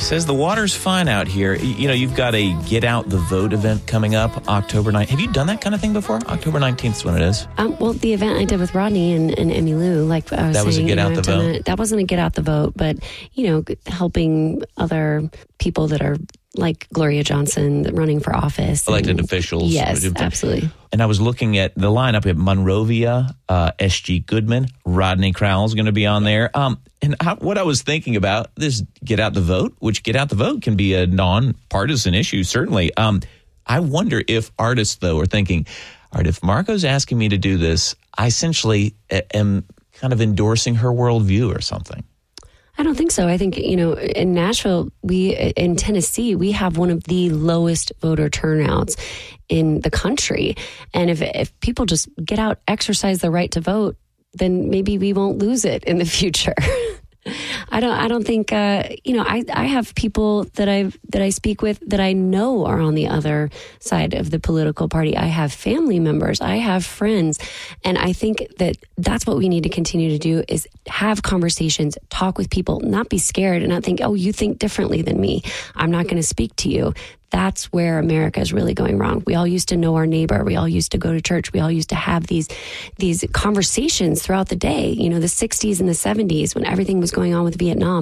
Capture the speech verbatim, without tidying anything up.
says the water's fine out here. You know, you've got a Get Out the Vote event coming up October ninth. Have you done that kind of thing before? October nineteenth is when it is. Um, well, the event I did with Rodney and, and Emmy Lou, like I was that saying. was a Get you know, Out the I've done Vote? A, that wasn't a Get Out the Vote, but, you know, helping other people that are like Gloria Johnson running for office. Elected and, officials. Yes, absolutely. And I was looking at the lineup at Monrovia, uh, S G Goodman, Rodney Crowell's going to be on there. Um, and I, what I was thinking about, this Get Out the Vote, which Get Out the Vote can be a nonpartisan issue, certainly. Um, I wonder if artists, though, are thinking, all right, if Marco's asking me to do this, I essentially am kind of endorsing her worldview or something. I don't think so. I think, you know, in Nashville, we, in Tennessee, we have one of the lowest voter turnouts in the country. And if if people just get out, exercise the right to vote, then maybe we won't lose it in the future. I don't. I don't think. Uh, you know, I, I have people that I that I speak with that I know are on the other side of the political party. I have family members. I have friends, and I think that that's what we need to continue to do: is have conversations, talk with people, not be scared, and not think, "Oh, you think differently than me. I'm not going to speak to you." That's where America is really going wrong. We all used to know our neighbor. We all used to go to church. We all used to have these these conversations throughout the day. You know, the sixties and the seventies when everything was going on with Vietnam.